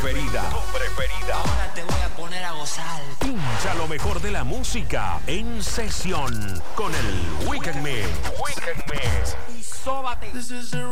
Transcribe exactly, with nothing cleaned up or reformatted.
preferida. Tu preferida. Ahora te voy a poner a gozar. Pincha lo mejor de la música en sesión con el Weekend Mix. Weekend Mix. Y sóbate. This is a